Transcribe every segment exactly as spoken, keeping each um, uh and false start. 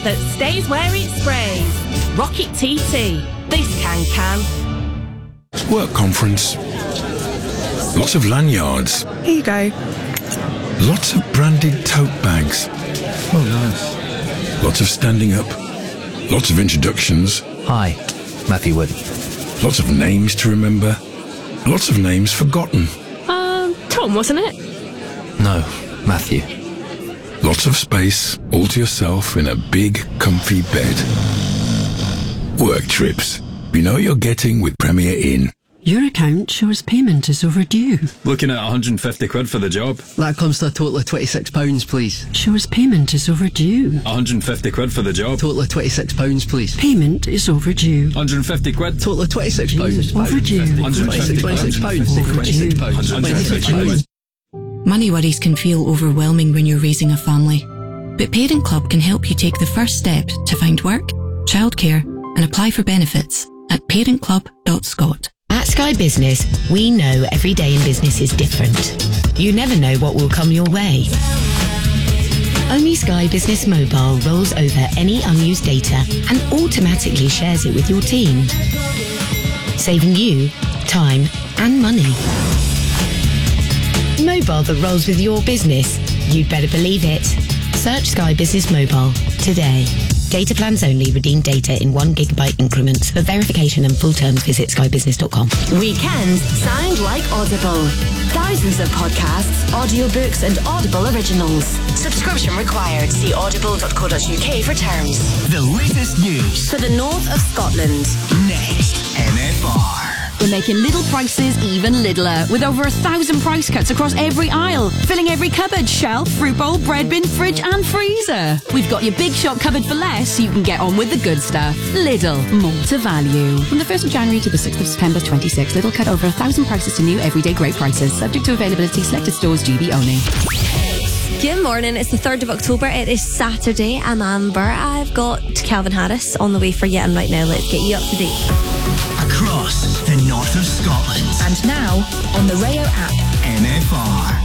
that stays where it sprays. Rocket T T. This can can. Work conference. Lots of lanyards. Here you go. Lots of branded tote bags. Oh, nice. Lots of standing up. Lots of introductions. Hi, Matthew Wood. Lots of names to remember. Lots of names forgotten. Um, Tom, wasn't it? No, Matthew. Lots of space, all to yourself in a big, comfy bed. Work trips. You know what you're getting with Premier Inn. Your account shows payment is overdue. Looking at one hundred fifty quid for the job. That comes to a total of twenty-six pounds, please. Shows payment is overdue. one hundred fifty quid for the job. Total of twenty-six pounds, please. Payment is overdue. one hundred fifty quid. Total of twenty-six pounds. Overdue. one hundred fifty twenty-six pounds. Overdue. twenty-six pounds. twenty-six pounds. Money worries can feel overwhelming when you're raising a family. But Parent Club can help you take the first step to find work, childcare, and apply for benefits at parent club dot scot. At Sky Business, we know every day in business is different. You never know what will come your way. Only Sky Business Mobile rolls over any unused data and automatically shares it with your team, saving you time and money. Mobile that rolls with your business. You'd better believe it. Search Sky Business Mobile today. Data plans only. Redeem data in one gigabyte increments. For verification and full terms, visit sky business dot com. Weekends sound like Audible. Thousands of podcasts, audiobooks and Audible originals. Subscription required. See audible dot co dot uk for terms. The latest news for the north of Scotland. Next, M F R. We're making little prices even littler, with over a thousand price cuts across every aisle, filling every cupboard, shelf, fruit bowl, bread bin, fridge and freezer. We've got your big shop covered for less, so you can get on with the good stuff. Lidl, more to value. From the first of January to the sixth of September twenty-six, Lidl cut over a thousand prices to new everyday great prices, subject to availability, selected stores, G B only. Good morning, it's the third of October, it is Saturday. I'm Amber. I've got Calvin Harris on the way for you, and right now let's get you up to date. Across the north of Scotland. And now, on the Rayo app. M F R.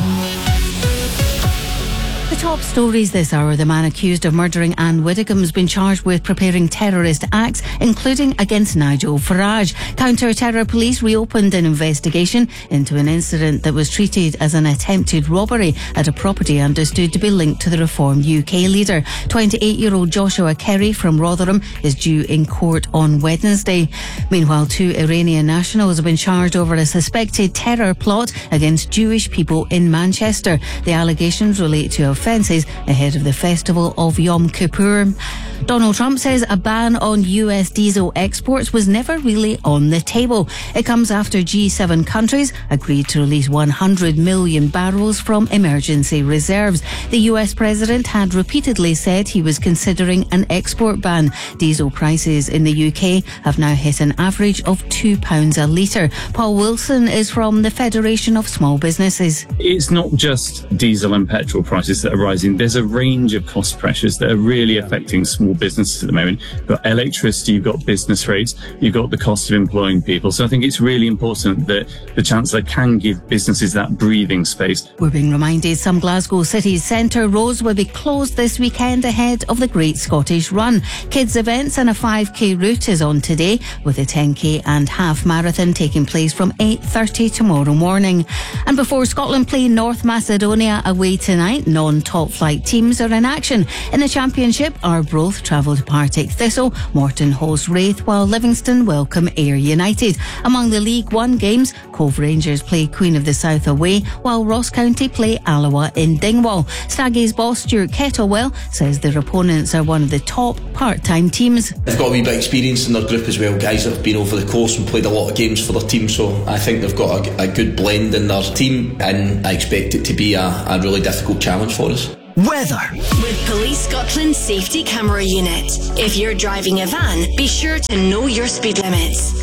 The top stories this hour. The man accused of murdering Anne Widdecombe has been charged with preparing terrorist acts, including against Nigel Farage. Counter-terror police reopened an investigation into an incident that was treated as an attempted robbery at a property understood to be linked to the Reform U K leader. twenty-eight-year-old Joshua Kerry from Rotherham is due in court on Wednesday. Meanwhile, two Iranian nationals have been charged over a suspected terror plot against Jewish people in Manchester. The allegations relate to offences ahead of the festival of Yom Kippur. Donald Trump says a ban on U S diesel exports was never really on the table. It comes after G seven countries agreed to release one hundred million barrels from emergency reserves. The U S president had repeatedly said he was considering an export ban. Diesel prices in the U K have now hit an average of two pounds a litre. Paul Wilson is from the Federation of Small Businesses. It's not just diesel and petrol prices that are rising. There's a range of cost pressures that are really affecting small businesses at the moment. You've got electricity, you've got business rates, you've got the cost of employing people. So I think it's really important that the Chancellor can give businesses that breathing space. We're being reminded some Glasgow city centre roads will be closed this weekend ahead of the Great Scottish Run. Kids events and a five K route is on today, with a ten K and half marathon taking place from eight thirty tomorrow morning. And before Scotland play North Macedonia away tonight, non-top flight teams are in action. In the Championship, Arbroath travel to Partick Thistle, Morton host Raith, while Livingston welcome Ayr United. Among the League One games, Cove Rangers play Queen of the South away, while Ross County play Alloa in Dingwall. Staggy's boss Stuart Kettlewell says their opponents are one of the top part-time teams. They've got a wee bit of experience in their group as well, guys that have been over the course and played a lot of games for their team, so I think they've got a, a good blend in their team, and I expect it to be a, a really difficult challenge for us. Weather. With Police Scotland's safety camera unit. If you're driving a van, be sure to know your speed limits.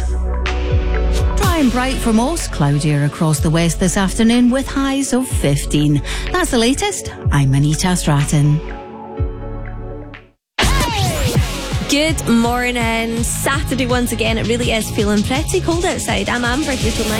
Dry and bright for most, cloudier across the west this afternoon with highs of fifteen. That's the latest. I'm Anita Stratton. Good morning. Saturday once again. It really is feeling pretty cold outside. I'm Amber here till nine.